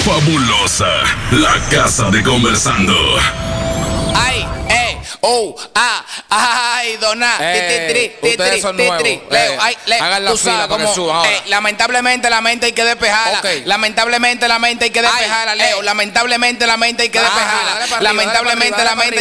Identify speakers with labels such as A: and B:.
A: Fabulosa, la casa de conversando.
B: Ay, ay, dona.
C: Ustedes son nuevos.
B: Leo,
C: hagan la
B: tú
C: fila
B: sabes
C: para que
B: cómo,
C: suban ahora.
B: lamentablemente la mente hay que despejarla.
C: Ok.
B: Lamentablemente la mente hay que despejarla, Leo. Lamentablemente la mente hay que despejarla.
C: dale para arriba,
B: Lamentablemente
C: dale
B: la
C: para
B: mente